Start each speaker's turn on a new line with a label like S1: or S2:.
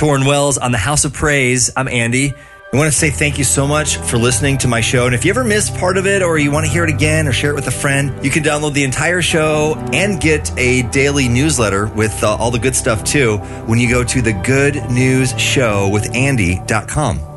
S1: Torrin Wells on the House of Praise. I'm Andy. I want to say thank you so much for listening to my show. And if you ever missed part of it or you want to hear it again or share it with a friend, you can download the entire show and get a daily newsletter with all the good stuff too when you go to thegoodnewsshowwithandy.com.